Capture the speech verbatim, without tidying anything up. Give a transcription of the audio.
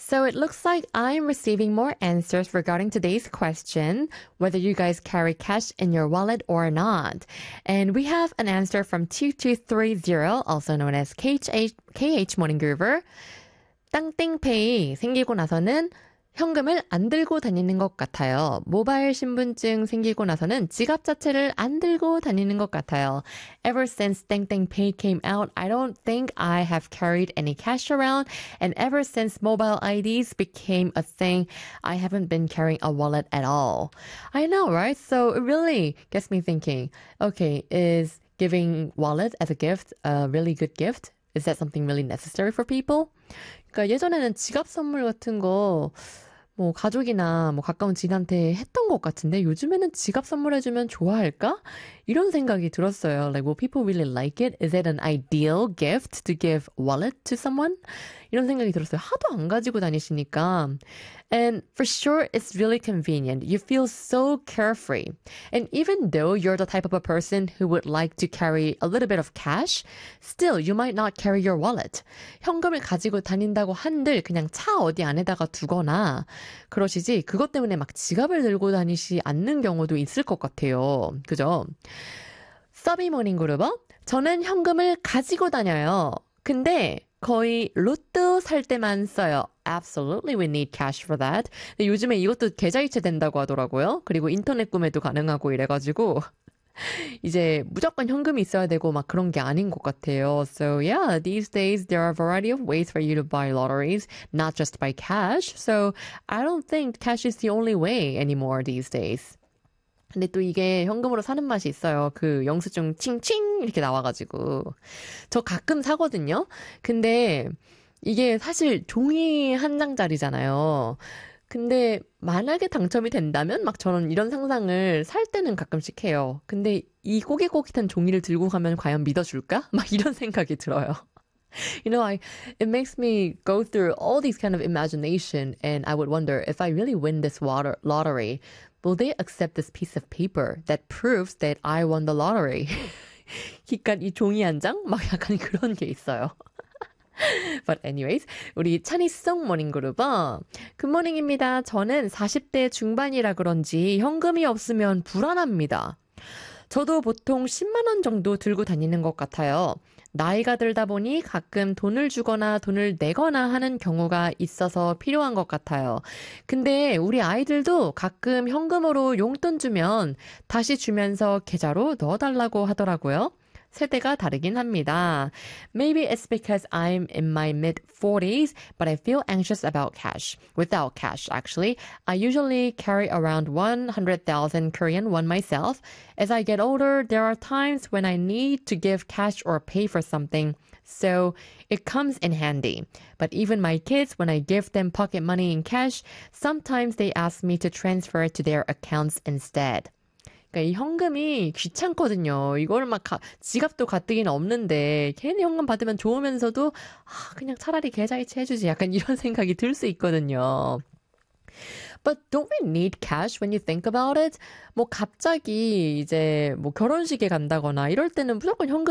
So it looks like I'm receiving more answers regarding today's question, whether you guys carry cash in your wallet or not. And we have an answer from two two three zero, also known as K H, K H Morning Groover. 땅땡페이 생기고 나서는 현금을 안 들고 다니는 것 같아요. 모바일 신분증 생기고 나서는 지갑 자체를 안 들고 다니는 것 같아요. Ever since 땡땡페이 came out, I don't think I have carried any cash around. And ever since mobile I Ds became a thing, I haven't been carrying a wallet at all. I know, right? So it really gets me thinking, okay, is giving wallet as a gift a really good gift? Is that something really necessary for people? 그러니까 예전에는 지갑 선물 같은 거 뭐 가족이나 뭐 가까운 지인한테 했던 것 같은데 요즘에는 지갑 선물해주면 좋아할까? 이런 생각이 들었어요. Like, will people really like it? Is it an ideal gift to give wallet to someone? 이런 생각이 들었어요. 하도 안 가지고 다니시니까. And for sure, it's really convenient. You feel so carefree. And even though you're the type of a person who would like to carry a little bit of cash, still, you might not carry your wallet. 현금을 가지고 다닌다고 한들 그냥 차 어디 안에다가 두거나 그러시지 그것 때문에 막 지갑을 들고 다니시 않는 경우도 있을 것 같아요. 그죠? 서비 모닝 그루버, 저는 현금을 가지고 다녀요. 근데 거의 로또 살 때만 써요. Absolutely, we need cash for that. 근데 요즘에 이것도 계좌이체 된다고 하더라고요. 그리고 인터넷 구매도 가능하고 이래가지고 이제 무조건 현금이 있어야 되고 막 그런 게 아닌 것 같아요. So yeah, these days there are a variety of ways for you to buy lotteries, not just by cash. So I don't think cash is the only way anymore these days. 근데 또 이게 현금으로 사는 맛이 있어요. 그 영수증 칭칭 이렇게 나와가지고. 저 가끔 사거든요. 근데 이게 사실 종이 한 장짜리잖아요. 근데 만약에 당첨이 된다면 막 저는 이런 상상을 살 때는 가끔씩 해요. 근데 이 꼬깃꼬깃한 종이를 들고 가면 과연 믿어줄까? 막 이런 생각이 들어요. You know, I it makes me go through all these kind of imagination, and I would wonder if I really win this water lottery, will they accept this piece of paper that proves that I won the lottery? 그러니까 이 종이 한 장? 막 약간 그런 게 있어요. But anyways, 우리 찬이송 모닝그룹은 굿모닝입니다. 저는 사십 대 중반이라 그런지 현금이 없으면 불안합니다. 저도 보통 십만 원 정도 들고 다니는 것 같아요. 나이가 들다 보니 가끔 돈을 주거나 돈을 내거나 하는 경우가 있어서 필요한 것 같아요. 근데 우리 아이들도 가끔 현금으로 용돈 주면 다시 주면서 계좌로 넣어달라고 하더라고요. 세대가 다르긴 합니다. Maybe it's because I'm in my mid-forties, but I feel anxious about cash. Without cash, actually. I usually carry around one hundred thousand Korean won myself. As I get older, there are times when I need to give cash or pay for something, so it comes in handy. But even my kids, when I give them pocket money in cash, sometimes they ask me to transfer it to their accounts instead. 그러니까 이 현금이 귀찮거든요. 이거를 막 가, 지갑도 가뜩이는 없는데 괜히 현금 받으면 좋으면서도 아, 그냥 차라리 계좌이체 해주지 약간 이런 생각이 들 수 있거든요. But don't we need cash when you think about it? 뭐 갑자기 이제 뭐 결혼식에 간다거나 이럴 때는 무조건 현금